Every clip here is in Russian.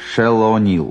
Шелла О'Нил.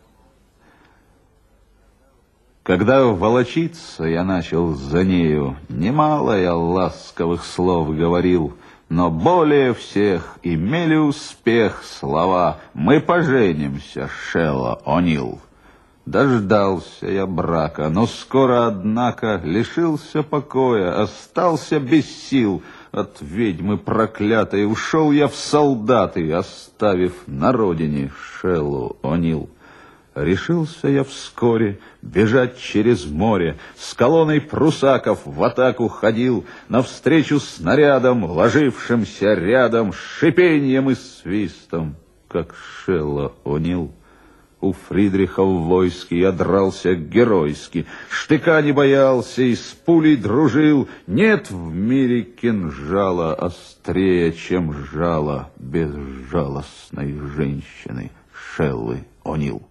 Когда волочиться я начал за нею, немало я ласковых слов говорил, но более всех имели успех слова «Мы поженимся, Шелла О'Нил». Дождался я брака, но скоро, однако, лишился покоя, остался без сил. От ведьмы проклятой ушел я в солдаты, оставив на родине Шеллу О'Нил. Решился я вскоре бежать через море, с колонной прусаков в атаку ходил, навстречу снарядам, ложившимся рядом, шипением и свистом, как Шелла О'Нил. У Фридриха в войске я дрался геройски, штыка не боялся и с пулей дружил. Нет в мире кинжала острее, чем жало безжалостной женщины Шеллы О'Нил.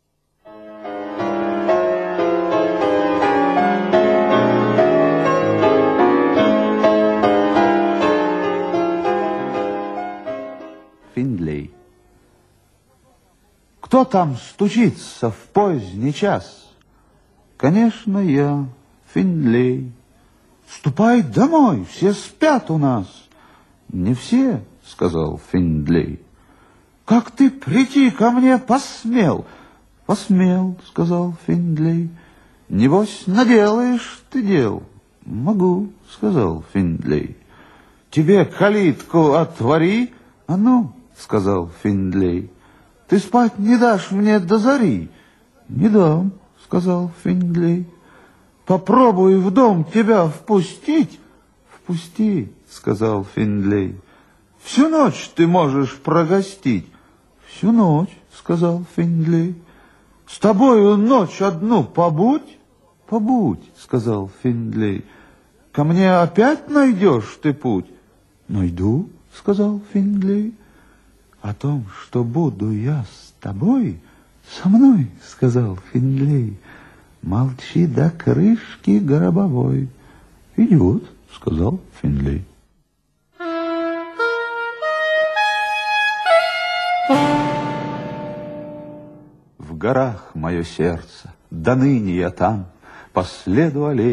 Финлей. Кто там стучится в поздний час? Конечно, я, Финлей. Ступай домой, все спят у нас. Не все, сказал Финлей. Как ты прийти ко мне посмел? Посмел, сказал Финлей. Небось, наделаешь ты дел. Могу, сказал Финлей. Тебе калитку отвори. А ну, сказал Финлей. Ты спать не дашь мне до зари? Не дам, сказал Финлей. Попробуй в дом тебя впустить. Впусти, сказал Финлей. Всю ночь ты можешь прогостить. Всю ночь, сказал Финлей. С тобою ночь одну побудь. Побудь, сказал Финлей. Ко мне опять найдешь ты путь? Найду, сказал Финлей. О том, что буду я с тобой, со мной, сказал Финлей. Молчи до крышки гробовой. Идет, сказал Финлей. В горах мое сердце, до ныне я там, по следу аллей.